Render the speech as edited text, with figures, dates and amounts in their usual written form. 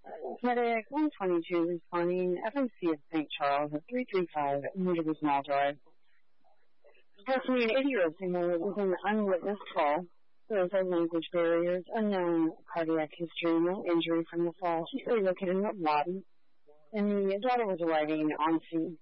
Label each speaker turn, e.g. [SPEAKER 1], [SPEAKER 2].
[SPEAKER 1] Medic 122 responding FMC of St. Charles at 335 Indigo Small Drive. Approximately an 80-year-old female with an unwitnessed fall. There are language barriers, unknown cardiac history, no injury from the fall. She's located in the lobby, and the daughter was arriving on scene.